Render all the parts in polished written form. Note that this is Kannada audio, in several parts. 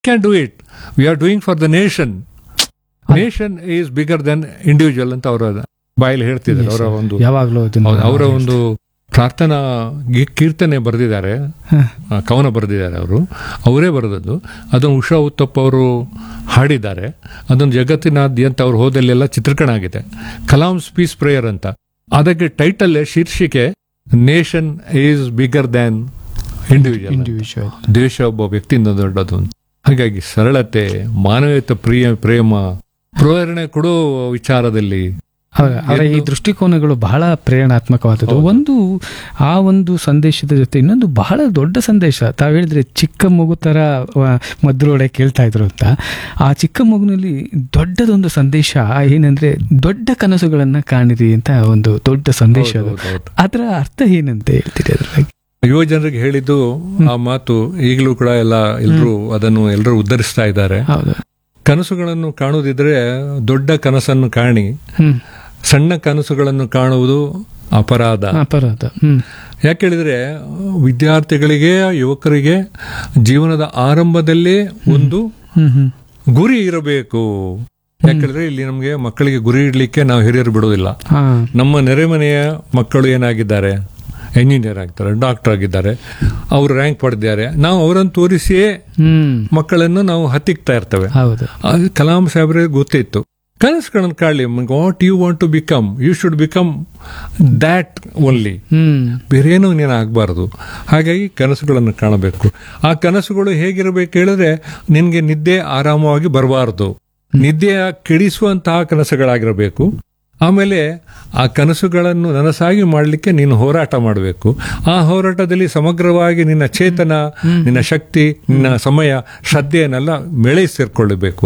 Can do it, we are doing for the nation, nation is bigger then individual ಅಂತ ಅವರ ಬಾಯಲ್ಲಿ ಹೇಳ್ತಿದ್ದಾರೆ. ಅವರ ಒಂದು ಯಾವಾಗಲೂ ಅವರ ಒಂದು ಪ್ರಾರ್ಥನಾ ಕೀರ್ತನೆ ಬರೆದಿದ್ದಾರೆ, ಕವನ ಬರೆದಿದ್ದಾರೆ, ಅವರೇ ಬರೆದದ್ದು. ಅದನ್ನು ಉಷಾ ಉತ್ತಪ್ಪ ಅವರು ಹಾಡಿದ್ದಾರೆ. ಅದೊಂದು ಜಗತ್ತಿನಾದ್ಯಂತ ಅವ್ರು ಹೋದಲ್ಲೆಲ್ಲ ಚಿತ್ರೀಕರಣ ಆಗಿದೆ. ಕಲಾಮ್ಸ್ ಪೀಸ್ ಪ್ರೇಯರ್ ಅಂತ. ಅದಕ್ಕೆ ಟೈಟಲ್ ಶೀರ್ಷಿಕೆ nation is bigger than individual. ದೇಶ ಒಬ್ಬ ವ್ಯಕ್ತಿಯಿಂದ ದೊಡ್ಡದು. ಹಾಗಾಗಿ ಸರಳತೆ, ಮಾನವೀಯತೆ, ಪ್ರೇಮ, ಪ್ರೇರಣೆ ಕೊಡೋ ವಿಚಾರದಲ್ಲಿ ಅವರ ಈ ದೃಷ್ಟಿಕೋನಗಳು ಬಹಳ ಪ್ರೇರಣಾತ್ಮಕವಾದದ್ದು. ಆ ಒಂದು ಸಂದೇಶದ ಜೊತೆ ಇನ್ನೊಂದು ಬಹಳ ದೊಡ್ಡ ಸಂದೇಶ. ತಾವು ಹೇಳಿದ್ರೆ ಚಿಕ್ಕ ಮಗು ತರ ಮದ್ರೊಡೆ ಕೇಳ್ತಾ ಇದ್ರು ಅಂತ. ಆ ಚಿಕ್ಕ ಮಗುನಲ್ಲಿ ದೊಡ್ಡದೊಂದು ಸಂದೇಶ ಏನಂದ್ರೆ, ದೊಡ್ಡ ಕನಸುಗಳನ್ನ ಕಾಣಿರಿ ಅಂತ ಒಂದು ದೊಡ್ಡ ಸಂದೇಶ. ಅದರ ಅರ್ಥ ಏನಂತ ಹೇಳ್ತೀರಿ ಅದ್ರ ಬಗ್ಗೆ? ಯುವ ಜನರಿಗೆ ಹೇಳಿದ್ದು ಆ ಮಾತು ಈಗಲೂ ಕೂಡ ಎಲ್ಲರೂ ಉದ್ಧರಿಸ್ತಾ ಇದ್ದಾರೆ. ಕನಸುಗಳನ್ನು ಕಾಣುವುದಿದ್ರೆ ದೊಡ್ಡ ಕನಸನ್ನು ಕಾಣಿ, ಸಣ್ಣ ಕನಸುಗಳನ್ನು ಕಾಣುವುದು ಅಪರಾಧ. ಯಾಕೆ ಹೇಳಿದ್ರೆ, ವಿದ್ಯಾರ್ಥಿಗಳಿಗೆ, ಯುವಕರಿಗೆ ಜೀವನದ ಆರಂಭದಲ್ಲೇ ಒಂದು ಗುರಿ ಇರಬೇಕು. ಯಾಕಂದ್ರೆ ಇಲ್ಲಿ ನಮ್ಗೆ ಮಕ್ಕಳಿಗೆ ಗುರಿ ಇಡ್ಲಿಕ್ಕೆ ನಾವು ಹಿರಿಯರು ಬಿಡೋದಿಲ್ಲ. ನಮ್ಮ ನೆರೆಮನೆಯ ಮಕ್ಕಳು ಏನಾಗಿದ್ದಾರೆ, ಎಂಜಿನಿಯರ್ ಆಗ್ತಾರೆ, ಡಾಕ್ಟರ್ ಆಗಿದ್ದಾರೆ, ಅವರು ರ್ಯಾಂಕ್ ಪಡೆದಿದ್ದಾರೆ. ನಾವು ಅವರನ್ನು ತೋರಿಸಿಯೇ ಮಕ್ಕಳನ್ನು ನಾವು ಹತ್ತಿಕ್ತಾ ಇರ್ತೇವೆ. ಕಲಾಂ ಸಾಹೇಬ್ರಿಗೆ ಗೊತ್ತಿತ್ತು, ಕನಸುಗಳನ್ನು ಕಾಣಲಿ. What you want to become, you should become that only, ಬೇರೇನೂ ನೀನು ಆಗಬಾರದು. ಹಾಗಾಗಿ ಕನಸುಗಳನ್ನು ಕಾಣಬೇಕು. ಆ ಕನಸುಗಳು ಹೇಗಿರಬೇಕು ಹೇಳಿದ್ರೆ, ನಿನ್ಗೆ ನಿದ್ದೆ ಆರಾಮವಾಗಿ ಬರಬಾರದು, ನಿದ್ದೆಯ ಕೆಡಿಸುವಂತಹ ಕನಸುಗಳಾಗಿರಬೇಕು. ಆಮೇಲೆ ಆ ಕನಸುಗಳನ್ನು ನನಸಾಗಿ ಮಾಡಲಿಕ್ಕೆ ನೀನು ಹೋರಾಟ ಮಾಡಬೇಕು. ಆ ಹೋರಾಟದಲ್ಲಿ ಸಮಗ್ರವಾಗಿ ನಿನ್ನ ಚೇತನ, ನಿನ್ನ ಶಕ್ತಿ, ನಿನ್ನ ಸಮಯ, ಶ್ರದ್ಧೆಯನ್ನೆಲ್ಲ ಮೇಳೆ ಸೇರ್ಕೊಳ್ಳಬೇಕು.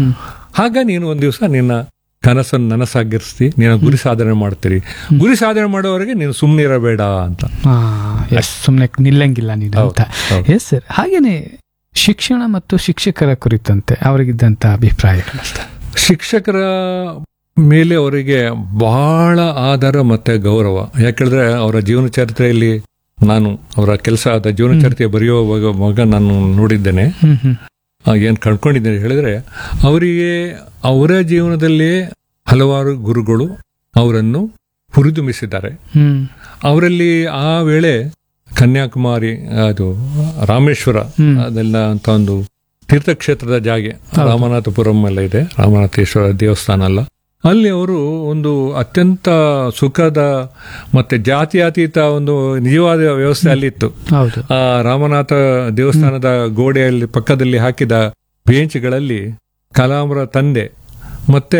ಆಗ ನೀನು ಒಂದು ದಿವಸ ನಿನ್ನ ಕನಸನ್ನು ನನಸಾಗಿರಿಸ್ತಿ, ನೀನು ಗುರಿ ಸಾಧನೆ ಮಾಡ್ತೀರಿ. ಗುರಿ ಸಾಧನೆ ಮಾಡೋವರೆಗೆ ನೀನು ಸುಮ್ಮನೆ ಇರಬೇಡ ಅಂತ. ಸುಮ್ಮನೆ ನಿಲ್ಲಂಗಿಲ್ಲ ನೀನು ಅಂತ. Yes sir. ಹಾಗೇನೆ ಶಿಕ್ಷಣ ಮತ್ತು ಶಿಕ್ಷಕರ ಕುರಿತಂತೆ ಅವರಿಗಿದ್ದಂತ ಅಭಿಪ್ರಾಯಗಳು? ಶಿಕ್ಷಕರ ಮೇಲೆ ಅವರಿಗೆ ಬಹಳ ಆದರ ಮತ್ತೆ ಗೌರವ. ಯಾಕಂದ್ರೆ ಅವರ ಜೀವನ ಚರಿತ್ರೆಯಲ್ಲಿ ನಾನು ಅವರ ಕೆಲಸ ಜೀವನ ಚರಿತ್ರೆ ಬರೆಯುವಾಗ ನಾನು ನೋಡಿದ್ದೇನೆ, ಏನ್ ಕಂಡ್ಕೊಂಡಿದ್ದೇನೆ ಹೇಳಿದ್ರೆ, ಅವರಿಗೆ ಅವರ ಜೀವನದಲ್ಲಿ ಹಲವಾರು ಗುರುಗಳು ಅವರನ್ನು ಹುರಿದುಂಬಿಸಿದ್ದಾರೆ. ಅವರಲ್ಲಿ ಆ ವೇಳೆ ಕನ್ಯಾಕುಮಾರಿ, ಅದು ರಾಮೇಶ್ವರ, ಅದೆಲ್ಲ ಅಂತ ಒಂದು ತೀರ್ಥಕ್ಷೇತ್ರದ ಜಾಗೆ, ರಾಮನಾಥಪುರಂ ಎಲ್ಲ ಇದೆ, ರಾಮನಾಥೇಶ್ವರ ದೇವಸ್ಥಾನ ಅಲ್ಲ, ಅಲ್ಲಿ ಅವರು ಒಂದು ಅತ್ಯಂತ ಸುಖದ ಮತ್ತೆ ಜಾತ್ಯತೀತ ಒಂದು ನಿಜವಾದ ವ್ಯವಸ್ಥೆ ಅಲ್ಲಿತ್ತು. ಆ ರಾಮನಾಥ ದೇವಸ್ಥಾನದ ಗೋಡೆಯಲ್ಲಿ ಪಕ್ಕದಲ್ಲಿ ಹಾಕಿದ ಬೇಂಚ್ಗಳಲ್ಲಿ ಕಲಾಂರ ತಂದೆ ಮತ್ತೆ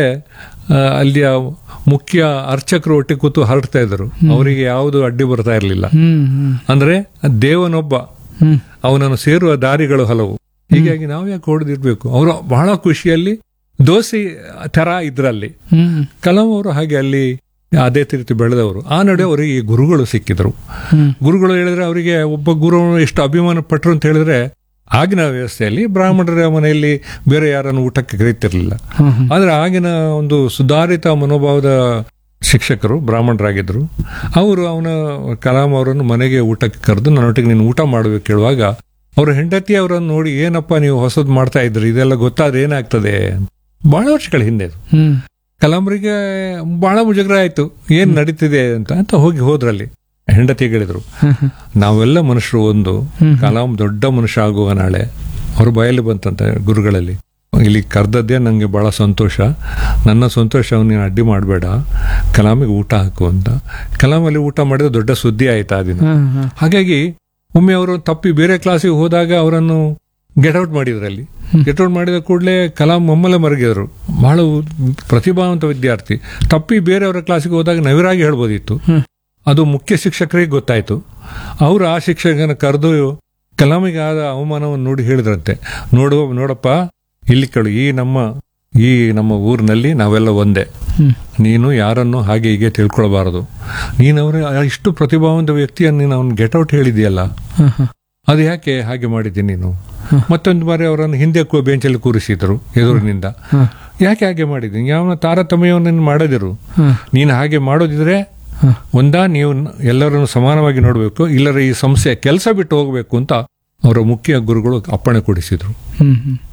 ಅಲ್ಲಿಯ ಮುಖ್ಯ ಅರ್ಚಕರು ಒಟ್ಟಿಗೆ ಕೂತು ಹರಡ್ತಾ ಇದ್ರು. ಅವರಿಗೆ ಯಾವುದು ಅಡ್ಡಿ ಬರ್ತಾ ಇರಲಿಲ್ಲ. ಅಂದ್ರೆ ದೇವನೊಬ್ಬ, ಅವನನ್ನು ಸೇರುವ ದಾರಿಗಳು ಹಲವು. ಹೀಗಾಗಿ ನಾವು ಯಾಕೆ ಹೊಡೆದಿರ್ಬೇಕು? ಅವರು ಬಹಳ ಖುಷಿಯಲ್ಲಿ ದೋಸೆ ತರ ಇದ್ರಲ್ಲಿ. ಕಲಾಂ ಅವರು ಹಾಗೆ ಅಲ್ಲಿ ಅದೇ ರೀತಿ ಬೆಳೆದವರು. ಆ ನಡುವೆ ಅವರಿಗೆ ಈ ಗುರುಗಳು ಸಿಕ್ಕಿದ್ರು. ಗುರುಗಳು ಹೇಳಿದ್ರೆ, ಅವರಿಗೆ ಒಬ್ಬ ಗುರು ಎಷ್ಟು ಅಭಿಮಾನ ಪಟ್ಟರು ಅಂತ ಹೇಳಿದ್ರೆ, ಆಗಿನ ವ್ಯವಸ್ಥೆಯಲ್ಲಿ ಬ್ರಾಹ್ಮಣರ ಮನೆಯಲ್ಲಿ ಬೇರೆ ಯಾರನ್ನು ಊಟಕ್ಕೆ ಕರೀತಿರ್ಲಿಲ್ಲ. ಆದ್ರೆ ಆಗಿನ ಒಂದು ಸುಧಾರಿತ ಮನೋಭಾವದ ಶಿಕ್ಷಕರು ಬ್ರಾಹ್ಮಣರಾಗಿದ್ರು. ಅವನ ಕಲಾಂ ಅವರನ್ನು ಮನೆಗೆ ಊಟಕ್ಕೆ ಕರೆದು, ನನ್ನೊಟ್ಟಿಗೆ ನೀನು ಊಟ ಮಾಡಬೇಕು ಹೇಳುವಾಗ, ಅವ್ರ ಹೆಂಡತಿ ಅವರನ್ನು ನೋಡಿ, ಏನಪ್ಪ ನೀವು ಹೊಸದ್ ಮಾಡ್ತಾ ಇದ್ರಿ, ಇದೆಲ್ಲ ಗೊತ್ತಾದ್ರೆ ಏನಾಗ್ತದೆ? ಬಹಳ ವರ್ಷಗಳ ಹಿಂದೆ ಕಲಾಂರಿಗೆ ಬಹಳ ಮುಜುಗರ ಆಯ್ತು, ಏನ್ ನಡೀತಿದೆ ಅಂತ ಹೋದ್ರಲ್ಲಿ. ಹೆಂಡತಿ ಹೇಳಿದ್ರು, ನಾವೆಲ್ಲ ಮನುಷ್ಯರು ಒಂದು, ಕಲಾಂ ದೊಡ್ಡ ಮನುಷ್ಯ ಆಗುವ ನಾಳೆ. ಅವ್ರ ಬಾಯಲ್ಲಿ ಬಂತಂತೆ ಗುರುಗಳಲ್ಲಿ, ಇಲ್ಲಿ ಕರೆದದ್ದೇ ನಂಗೆ ಬಹಳ ಸಂತೋಷ, ನನ್ನ ಸಂತೋಷವನ್ನು ನೀನು ಅಡ್ಡಿ ಮಾಡಬೇಡ, ಕಲಾಮಿಗೆ ಊಟ ಹಾಕು ಅಂತ. ಕಲಾಮಲ್ಲಿ ಊಟ ಮಾಡಿದ್ರೆ ದೊಡ್ಡ ಸುದ್ದಿ ಆಯ್ತಾ ದಿನ. ಹಾಗಾಗಿ ಒಮ್ಮೆ ಅವರು ತಪ್ಪಿ ಬೇರೆ ಕ್ಲಾಸಿಗೆ ಹೋದಾಗ ಅವರನ್ನು ಗೆಟ್ ಔಟ್ ಮಾಡಿದ್ರಲ್ಲಿ. ಗೆಟ್ ಔಟ್ ಮಾಡಿದ ಕೂಡಲೇ ಕಲಾಂ ಒಮ್ಮೆಲೆ ಮರಗಿದ್ರು. ಬಹಳ ಪ್ರತಿಭಾವಂತ ವಿದ್ಯಾರ್ಥಿ. ತಪ್ಪಿ ಬೇರೆಯವರ ಕ್ಲಾಸಿಗೆ ಹೋದಾಗ ನವಿರಾಗಿ ಹೇಳ್ಬೋದಿತ್ತು. ಅದು ಮುಖ್ಯ ಶಿಕ್ಷಕರಿಗೆ ಗೊತ್ತಾಯ್ತು. ಅವರು ಆ ಶಿಕ್ಷಕನ ಕರೆದು ಕಲಾಮಿಗೆ ಆದ ಅವಮಾನವನ್ನು ನೋಡಿ ಹೇಳಿದ್ರಂತೆ, ನೋಡಪ್ಪ, ಇಲ್ಲಿ ಕೇಳು, ಈ ನಮ್ಮ ಊರಿನಲ್ಲಿ ನಾವೆಲ್ಲ ಒಂದೇ, ನೀನು ಯಾರನ್ನು ಹಾಗೆ ಹೀಗೆ ತಿಳ್ಕೊಳ್ಬಾರದು. ನೀನು ಇಷ್ಟು ಪ್ರತಿಭಾವಂತ ವ್ಯಕ್ತಿಯನ್ನು ನೀನು ಅವ್ನು ಗೆಟ್ ಔಟ್ ಹೇಳಿದ್ಯಲ್ಲ, ಅದು ಯಾಕೆ ಹಾಗೆ ಮಾಡಿದ್ದೀನಿ ನೀನು? ಮತ್ತೊಂದು ಬಾರಿ ಅವರನ್ನು ಹಿಂದೆ ಬೆಂಚಲ್ಲಿ ಕೂರಿಸಿದ್ರು ಎದುರಿನಿಂದ. ಯಾಕೆ ಹಾಗೆ ಮಾಡಿದ್ದೀನಿ? ಯಾವ ತಾರತಮ್ಯವನ್ನು ಮಾಡದಿರು. ನೀನು ಹಾಗೆ ಮಾಡೋದಿದ್ರೆ ಒಂದಾ ನೀವು ಎಲ್ಲರನ್ನು ಸಮಾನವಾಗಿ ನೋಡಬೇಕು, ಇಲ್ಲರ ಈ ಸಂಸ್ಥೆ ಕೆಲಸ ಬಿಟ್ಟು ಹೋಗ್ಬೇಕು ಅಂತ ಅವರ ಮುಖ್ಯ ಗುರುಗಳು ಅಪ್ಪಣೆ ಕೊಡಿಸಿದ್ರು. ಹ್ಮ್